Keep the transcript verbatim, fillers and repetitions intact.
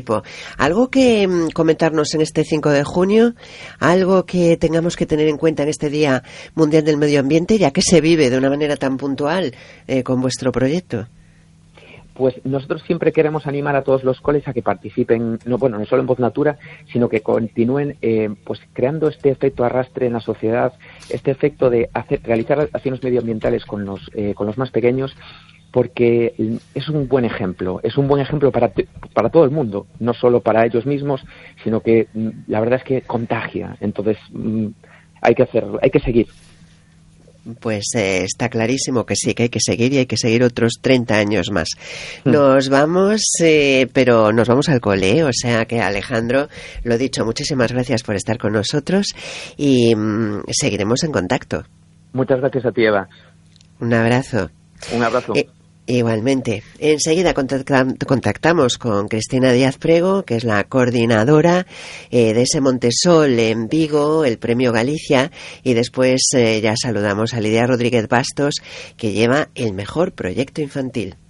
tiempo. ¿Algo que mm, comentarnos en este cinco de junio? ¿Algo que tengamos que tener en cuenta en este Día Mundial del Medio Ambiente, ya que se vive de una manera tan puntual eh, con vuestro proyecto? Pues nosotros siempre queremos animar a todos los coles a que participen, no bueno, no solo en Voz Natura, sino que continúen eh, pues creando este efecto arrastre en la sociedad, este efecto de hacer, realizar acciones medioambientales con los eh, con los más pequeños, porque es un buen ejemplo, es un buen ejemplo para para todo el mundo, no solo para ellos mismos, sino que la verdad es que contagia. Entonces hay que hacer, hay que seguir. Pues eh, está clarísimo que sí, que hay que seguir y hay que seguir otros treinta años más. Nos vamos, eh, pero nos vamos al cole, o sea que Alejandro, lo dicho, muchísimas gracias por estar con nosotros y mmm, seguiremos en contacto. Muchas gracias a ti, Eva. Un abrazo. Un abrazo. Eh, Igualmente. Enseguida contactamos con Cristina Díaz Prego, que es la coordinadora eh, de ese Montesol en Vigo, el Premio Galicia, y después eh, ya saludamos a Lidia Rodríguez Bastos, que lleva el mejor proyecto infantil.